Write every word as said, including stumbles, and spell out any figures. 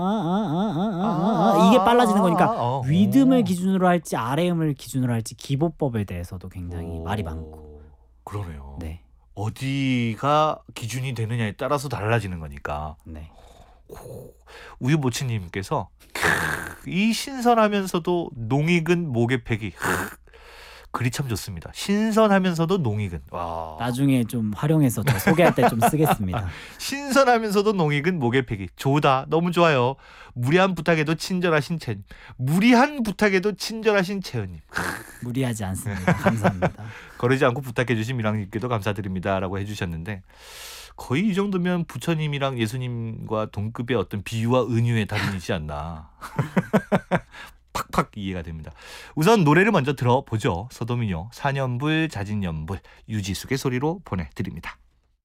아, 아, 아, 아, 아, 이게 빨라지는 거니까 어, 위듬을 어. 기준으로 할지 아래음을 기준으로 할지 기보법에 대해서도 굉장히 말이 많고. 오, 그러네요. 네. 어디가 기준이 되느냐에 따라서 달라지는 거니까. 네. 오, 우유보치님께서 이 신선하면서도 농익은 목에패기 글이 참 좋습니다. 신선하면서도 농익은. 와. 나중에 좀 활용해서 더 소개할 때 좀 쓰겠습니다. 신선하면서도 농익은 목에패기. 좋다. 너무 좋아요. 무리한 부탁에도 친절하신 채 무리한 부탁에도 친절하신 채연님. 무리하지 않습니다. 감사합니다. 거르지 않고 부탁해 주신 미랑님께도 감사드립니다라고 해주셨는데 거의 이 정도면 부처님이랑 예수님과 동급의 어떤 비유와 은유의 달인이지 않나. 팍팍 이해가 됩니다. 우선 노래를 먼저 들어보죠. 서도민요. 사년불 자진연불 유지숙의 소리로 보내드립니다.